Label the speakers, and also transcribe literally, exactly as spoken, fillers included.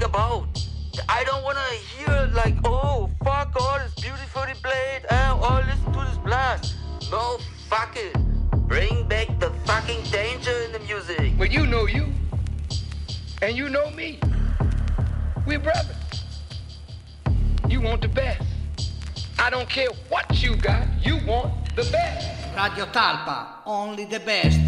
Speaker 1: about. I don't wanna hear like, oh, fuck all this beautifully played, oh, oh, listen to this blast. No, fuck it. Bring back the fucking danger in the music.
Speaker 2: Well, you know you, and you know me. We're brothers. You want the best. I don't care what you got, you want the best.
Speaker 3: Radio Talpa, only the best.